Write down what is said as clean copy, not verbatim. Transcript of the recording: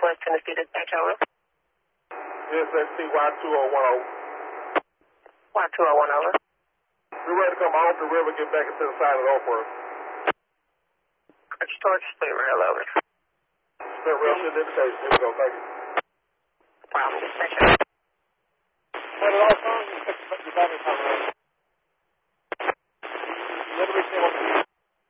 West Tennessee dispatch, over. Yes, that's Y2010. Y201, over. We're ready to come off the river, get back into the side of the Oakworth. George Split Rail, over. Split Rail, good indication. Here we go, thank you. Dispatch.